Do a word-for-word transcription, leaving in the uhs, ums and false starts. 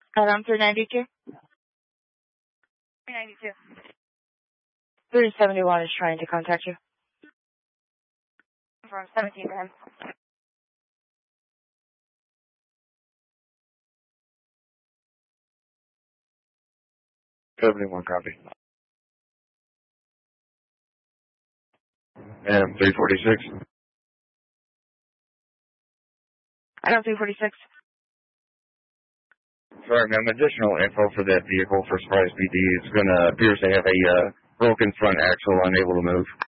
Adam three ninety-two. three ninety-two. three seventy-one is trying to contact you. From seventeen to him. seventy-one, copy. Adam three forty-six. Adam three forty-six. Sorry, ma'am. Additional info for that vehicle for Surprise P D. It's going to appears to have a uh, broken front axle, unable to move.